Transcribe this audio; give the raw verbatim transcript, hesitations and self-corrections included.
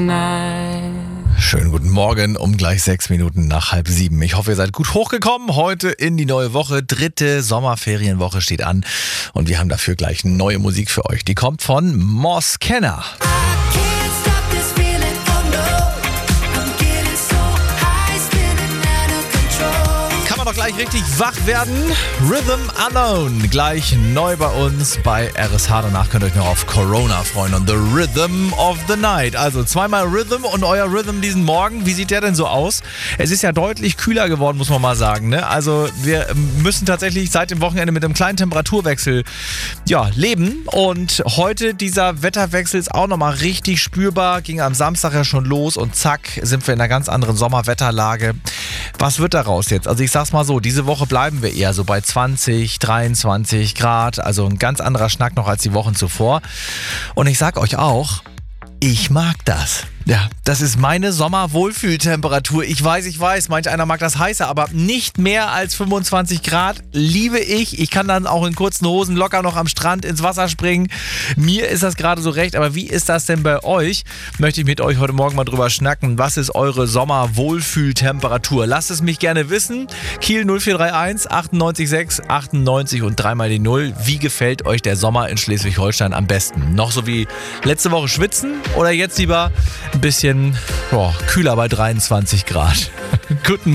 Schönen guten Morgen, um gleich sechs Minuten nach halb sieben. Ich hoffe, ihr seid gut hochgekommen heute in die neue Woche. Dritte Sommerferienwoche steht an und wir haben dafür gleich neue Musik für euch. Die kommt von Moss Kenner. Noch gleich richtig wach werden. Rhythm Unknown, gleich neu bei uns bei R S H. Danach könnt ihr euch noch auf Corona freuen und The Rhythm of the Night. Also zweimal Rhythm und euer Rhythm diesen Morgen. Wie sieht der denn so aus? Es ist ja deutlich kühler geworden, muss man mal sagen. Ne? Also wir müssen tatsächlich seit dem Wochenende mit einem kleinen Temperaturwechsel ja, leben. Und heute dieser Wetterwechsel ist auch nochmal richtig spürbar. Ging am Samstag ja schon los und zack, sind wir in einer ganz anderen Sommerwetterlage. Was wird daraus jetzt? Also ich sag's mal so, diese Woche bleiben wir eher so bei zwanzig, dreiundzwanzig Grad, also ein ganz anderer Schnack noch als die Wochen zuvor. Und ich sag euch auch, ich mag das. Ja, das ist meine Sommerwohlfühltemperatur. Ich weiß, ich weiß, manch einer mag das heißer, aber nicht mehr als fünfundzwanzig Grad liebe ich. Ich kann dann auch in kurzen Hosen locker noch am Strand ins Wasser springen. Mir ist das gerade so recht, aber wie ist das denn bei euch? Möchte ich mit euch heute Morgen mal drüber schnacken. Was ist eure Sommerwohlfühltemperatur? Lasst es mich gerne wissen. Kiel null vier drei eins achtundneunzig sechs achtundneunzig und dreimal die Null. Wie gefällt euch der Sommer in Schleswig-Holstein am besten? Noch so wie letzte Woche schwitzen oder jetzt lieber ein bisschen boah, kühler bei dreiundzwanzig Grad? Guten